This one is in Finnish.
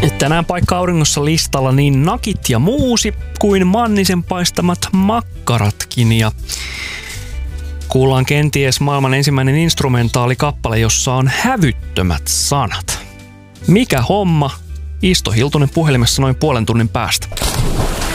Tänään paikka auringossa listalla niin nakit ja muusi kuin Mannisen paistamat makkaratkin. Ja kuullaan kenties maailman ensimmäinen instrumentaalikappale, jossa on hävyttömät sanat. Mikä homma? Isto Hiltunen puhelimessa noin puolen tunnin päästä.